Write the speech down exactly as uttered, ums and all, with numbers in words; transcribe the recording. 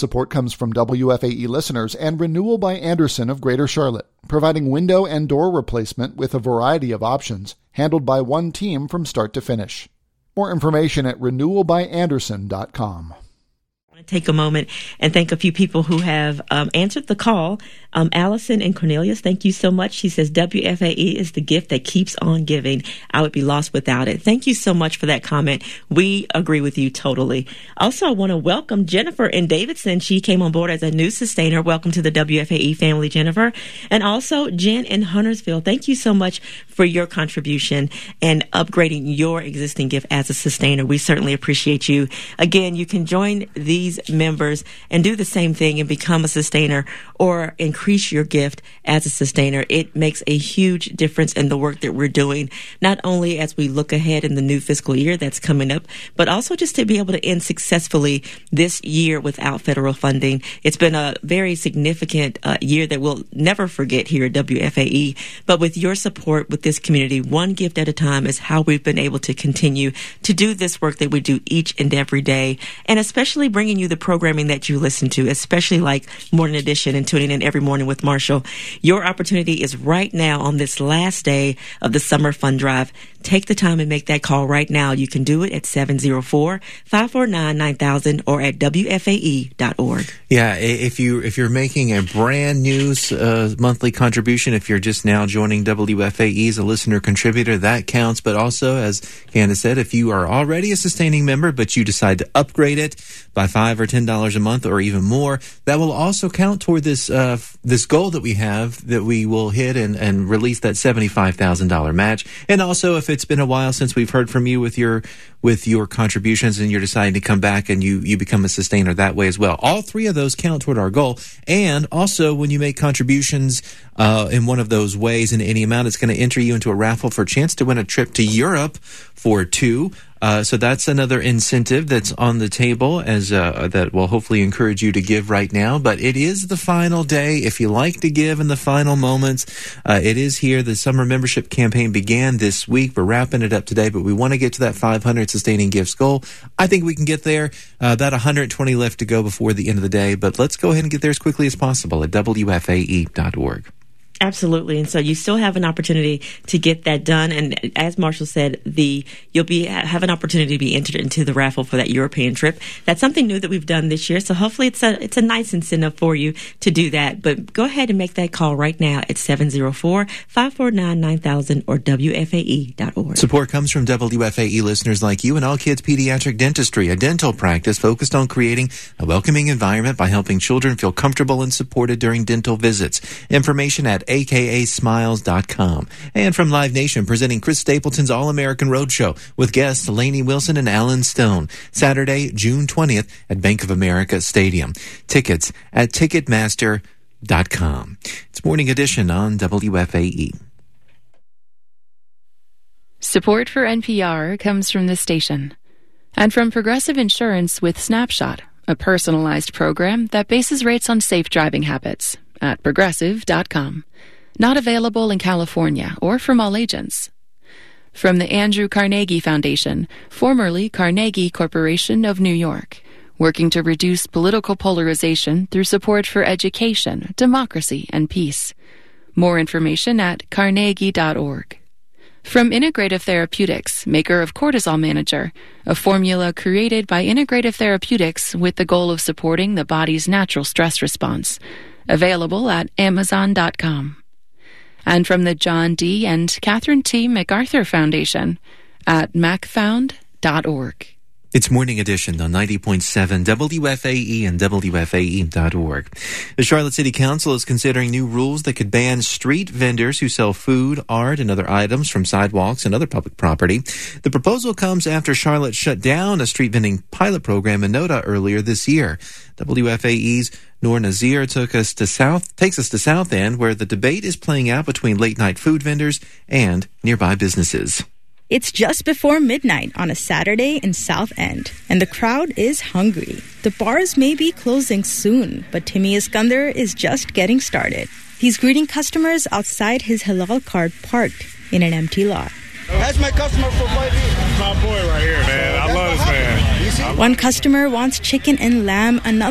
Support comes from W F A E listeners and Renewal by Andersen of Greater Charlotte, providing window and door replacement with a variety of options, handled by one team from start to finish. More information at renewal by andersen dot com. Take a moment and thank a few people who have um, answered the call. Um, Allison and Cornelius, thank you so much. She says, W F A E is the gift that keeps on giving. I would be lost without it. Thank you so much for that comment. We agree with you totally. Also, I want to welcome Jennifer in Davidson. She came on board as a new sustainer. Welcome to the W F A E family, Jennifer. And also, Jen in Huntersville, thank you so much for your contribution and upgrading your existing gift as a sustainer. We certainly appreciate you. Again, you can join these members and do the same thing and become a sustainer or increase your gift as a sustainer. It makes a huge difference in the work that we're doing, not only as we look ahead in the new fiscal year that's coming up, but also just to be able to end successfully this year without federal funding. It's been a very significant uh, year that we'll never forget here at W F A E, but with your support with this community, one gift at a time is how we've been able to continue to do this work that we do each and every day, and especially bringing you the programming that you listen to, especially like Morning Edition and tuning in every morning with Marshall. Your opportunity is right now on this last day of the Summer Fund Drive. Take the time and make that call right now. You can do it at seven oh four, five four nine, nine thousand or at W F A E dot org. Yeah, if, you, if you're making a brand new uh, monthly contribution, if you're just now joining W F A E as a listener contributor, that counts. But also, as Candace said, if you are already a sustaining member, but you decide to upgrade it by five or ten dollars a month or even more, that will also count toward this uh, this goal that we have that we will hit and, and release that seventy-five thousand dollars match. And also, if it's been a while since we've heard from you with your with your contributions and you're deciding to come back and you, you become a sustainer that way as well. All three of those count toward our goal. And also, when you make contributions uh, in one of those ways in any amount, it's going to enter you into a raffle for a chance to win a trip to Europe for two. Uh, so that's another incentive that's on the table as uh, that will hopefully encourage you to give right now. But it is the final day. If you like to give in the final moments, uh, it is here. The summer membership campaign began this week. We're wrapping it up today, but we want to get to that five hundred sustaining gifts goal. I think we can get there. Uh, about one hundred twenty left to go before the end of the day, but let's go ahead and get there as quickly as possible at W F A E dot org. Absolutely. And so you still have an opportunity to get that done. And as Marshall said, the you'll be have an opportunity to be entered into the raffle for that European trip. That's something new that we've done this year. So hopefully it's a it's a nice incentive for you to do that. But go ahead and make that call right now at seven oh four, five four nine, nine thousand or W F A E dot org. Support comes from W F A E listeners like you and All Kids Pediatric Dentistry, a dental practice focused on creating a welcoming environment by helping children feel comfortable and supported during dental visits. Information at A K A smiles dot com. And from Live Nation, presenting Chris Stapleton's All-American Roadshow with guests Lainey Wilson and Alan Stone. Saturday, June twentieth at Bank of America Stadium. Tickets at ticketmaster dot com. It's Morning Edition on W F A E. Support for N P R comes from this station and from Progressive Insurance with Snapshot, a personalized program that bases rates on safe driving habits at progressive dot com. Not available in California or from all agents. From the Andrew Carnegie Foundation, formerly Carnegie Corporation of New York, working to reduce political polarization through support for education, democracy, and peace. More information at carnegie dot org. From Integrative Therapeutics, maker of Cortisol Manager, a formula created by Integrative Therapeutics with the goal of supporting the body's natural stress response. Available at amazon dot com. And from the John D. and Catherine T. MacArthur Foundation at mac found dot org. It's Morning Edition on ninety point seven W F A E and W F A E dot org. The Charlotte City Council is considering new rules that could ban street vendors who sell food, art, and other items from sidewalks and other public property. The proposal comes after Charlotte shut down a street vending pilot program in Noda earlier this year. W F A E's Noor Nazir took us to South, takes us to South End, where the debate is playing out between late-night food vendors and nearby businesses. It's just before midnight on a Saturday in South End, and the crowd is hungry. The bars may be closing soon, but Timmy Iskander is just getting started. He's greeting customers outside his halal cart parked in an empty lot. That's my customer for five years. My boy right here, man. I love this man. One customer wants chicken and lamb, another